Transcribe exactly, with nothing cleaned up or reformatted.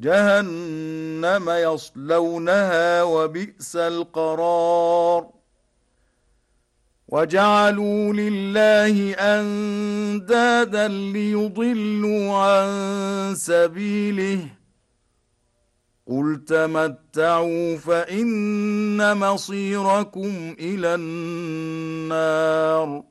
جهنم يصلونها وبئس القرار وجعلوا لله أندادا ليضلوا عن سبيله قل تمتعوا فإن مصيركم إلى النار